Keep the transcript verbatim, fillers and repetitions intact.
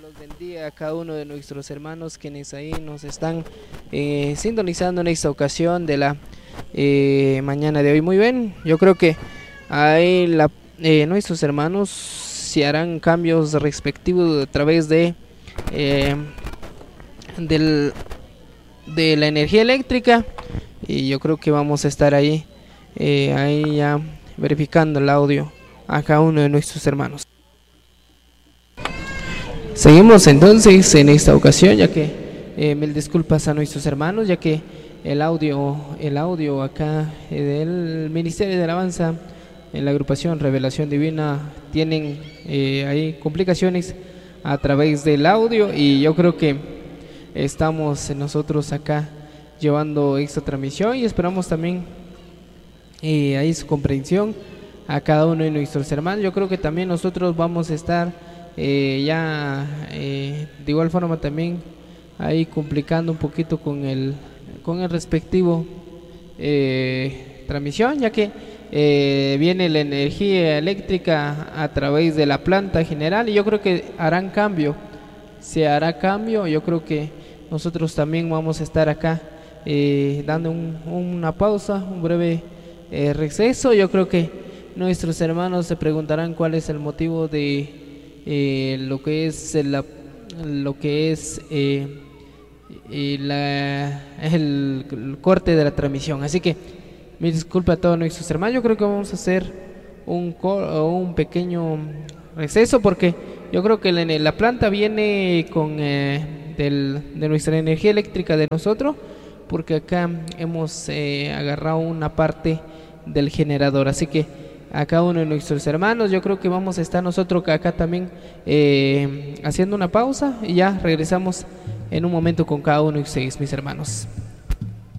los bendiga a cada uno de nuestros hermanos quienes ahí nos están eh, sintonizando en esta ocasión de la eh, mañana de hoy. Muy bien, yo creo que ahí la, eh, nuestros hermanos se harán cambios respectivos a través de eh, del, de la energía eléctrica, y yo creo que vamos a estar ahí, eh, ahí ya verificando el audio a cada uno de nuestros hermanos. Seguimos entonces en esta ocasión, ya que eh, mil disculpas a nuestros hermanos, ya que el audio, el audio acá eh, del Ministerio de Alabanza en la agrupación Revelación Divina tienen eh, ahí complicaciones a través del audio, y yo creo que estamos nosotros acá llevando esta transmisión y esperamos también eh, ahí su comprensión a cada uno de nuestros hermanos. Yo creo que también nosotros vamos a estar Eh, ya eh, de igual forma también ahí complicando un poquito con el con el respectivo eh, transmisión, ya que eh, viene la energía eléctrica a través de la planta general, y yo creo que harán cambio, se hará cambio. Yo creo que nosotros también vamos a estar acá eh, dando un, una pausa, un breve eh, receso. Yo creo que nuestros hermanos se preguntarán cuál es el motivo de Eh, lo que es la, lo que es eh, eh, la, el, el corte de la transmisión. Así que mi disculpa a todos nuestros hermanos. Yo creo que vamos a hacer un, un pequeño receso, porque yo creo que la, la planta viene con eh, del, de nuestra energía eléctrica de nosotros, porque acá hemos eh, agarrado una parte del generador. Así que a cada uno de nuestros hermanos, yo creo que vamos a estar nosotros acá también eh, haciendo una pausa, y ya regresamos en un momento con cada uno de ustedes, mis hermanos.